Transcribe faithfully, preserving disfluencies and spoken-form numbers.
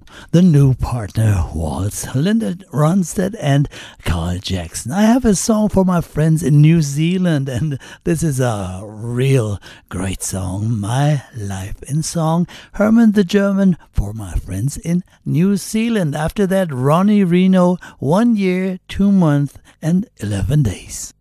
the new partner was Linda Ronstadt and Carl Jackson. I have a song for my friends in New Zealand, and this is a real great song, My Life in Song. Herman the German for my friends in New Zealand. After that, Ronnie Reno, One Year, Two Months, and eleven Days.